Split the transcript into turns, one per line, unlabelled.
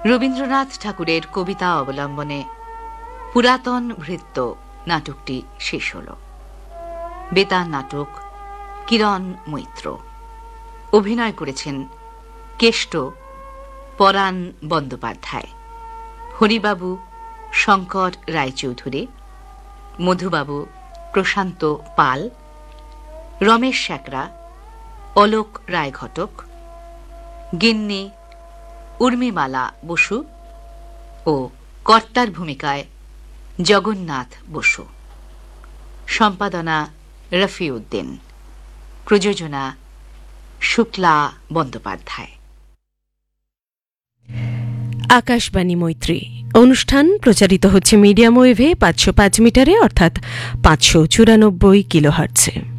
রবীন্দ্রনাথ ঠাকুরের কবিতা অবলম্বনে পুরাতন ভৃত্য নাটকটি শেষ হল। বেতার নাটক কিরণ মৈত্র। অভিনয় করেছেন কেষ্ট পরাণ বন্দ্যোপাধ্যায়, হরিবাবু শঙ্কর রায়চৌধুরী, মধুবাবু প্রশান্ত পাল, রমেশ শ্যাকরা, অলোক রায়ঘটক, গিন্নি উর্মিমালা বসু ও কর্তার ভূমিকায় জগন্নাথ বসু। সম্পাদনা রফিউদ্দিন। প্রযোজনা শুক্লা বন্দ্যোপাধ্যায়।
আকাশবাণী মৈত্রী অনুষ্ঠান প্রচারিত হচ্ছে মিডিয়াম ওয়েভে 505 মিটারে অর্থাৎ 594 কিলোহার্টজে।